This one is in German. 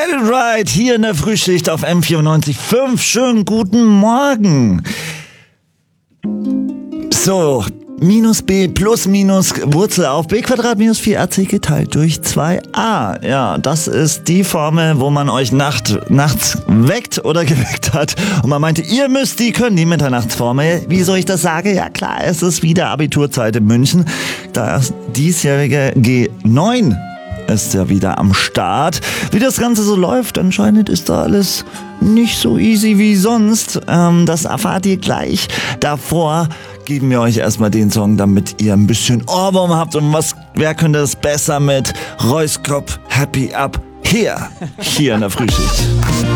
Get it right, hier in der Frühschicht auf M94.5. Schönen guten Morgen. So, minus b plus minus Wurzel auf b Quadrat minus 4ac geteilt durch 2a. Ja, das ist die Formel, wo man euch nachts weckt oder geweckt hat. Und man meinte, ihr müsst die können, die Mitternachtsformel. Wieso ich das sage? Ja klar, es ist wieder Abiturzeit in München. Das diesjährige G9 ist ja wieder am Start. Wie das Ganze so läuft, anscheinend ist da alles nicht so easy wie sonst. Das erfahrt ihr gleich. Davor geben wir euch erstmal den Song, damit ihr ein bisschen Ohrwurm habt. Und wer könnte es besser mit Royce Cobb, Happy Up, hier in der Frühschicht.